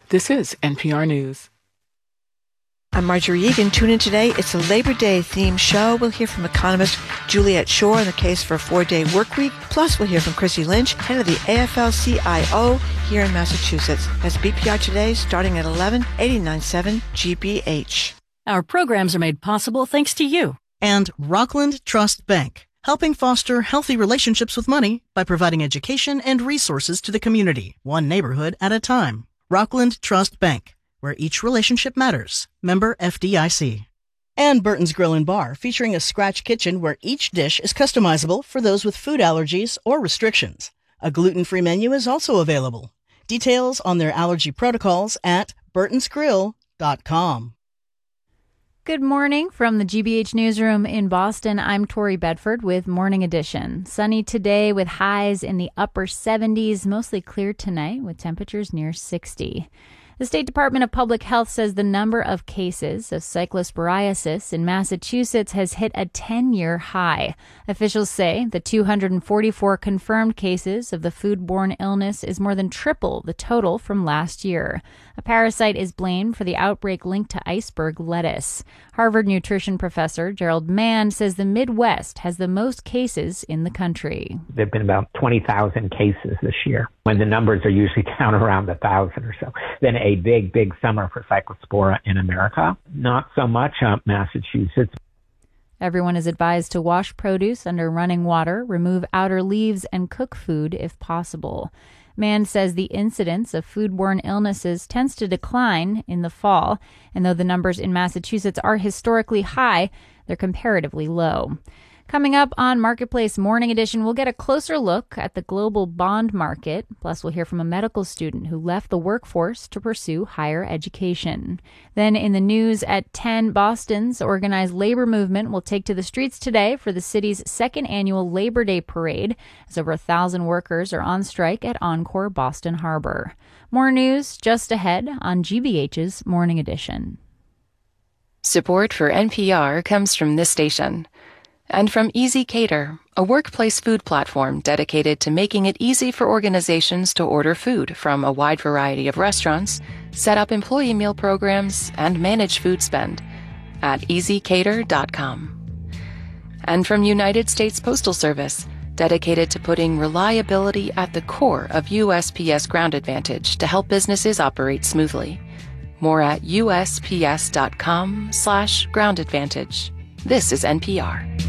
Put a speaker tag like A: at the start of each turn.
A: This is NPR News.
B: I'm Marjorie Egan. Tune in today. It's a Labor Day themed show. We'll hear from economist Juliet Schor on the case for a 4-day work week. Plus, we'll hear from Chrissy Lynch, head of the AFL-CIO here in Massachusetts. That's BPR Today, starting at 11, 89.7 GBH.
C: Our programs are made possible thanks to you.
D: And Rockland Trust Bank, helping foster healthy relationships with money by providing education and resources to the community, one neighborhood at a time. Rockland Trust Bank, where each relationship matters. Member FDIC. And Burton's Grill and Bar, featuring a scratch kitchen where each dish is customizable for those with food allergies or restrictions. A gluten-free menu is also available. Details on their allergy protocols at burtonsgrill.com.
E: Good morning from the GBH Newsroom in Boston. I'm Tori Bedford with Morning Edition. Sunny today with highs in the upper 70s, mostly clear tonight with temperatures near 60. The State Department of Public Health says the number of cases of cyclosporiasis in Massachusetts has hit a 10-year high. Officials say the 244 confirmed cases of the foodborne illness is more than triple the total from last year. A parasite is blamed for the outbreak linked to iceberg lettuce. Harvard nutrition professor Gerald Mann says the Midwest has the most cases in the country.
F: There have been about 20,000 cases this year, when the numbers are usually down around 1,000 or so. Then a big summer for Cyclospora in America. Not so much Massachusetts.
E: Everyone is advised to wash produce under running water, remove outer leaves, and cook food if possible. Mann says the incidence of foodborne illnesses tends to decline in the fall, and though the numbers in Massachusetts are historically high, they're comparatively low. Coming up on Marketplace Morning Edition, we'll get a closer look at the global bond market. Plus, we'll hear from a medical student who left the workforce to pursue higher education. Then in the news at 10, Boston's organized labor movement will take to the streets today for the city's second annual Labor Day parade, as over 1,000 workers are on strike at Encore Boston Harbor. More news just ahead on GBH's Morning Edition.
G: Support for NPR comes from this station. And from Easy Cater, a workplace food platform dedicated to making it easy for organizations to order food from a wide variety of restaurants, set up employee meal programs, and manage food spend at easycater.com. And from United States Postal Service, dedicated to putting reliability at the core of USPS Ground Advantage to help businesses operate smoothly. More at usps.com/groundadvantage. This is NPR.